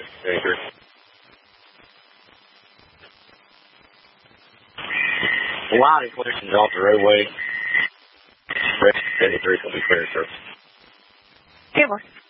Anchor. Loud and clear off the roadway. 73 will be clear, sir. Camera.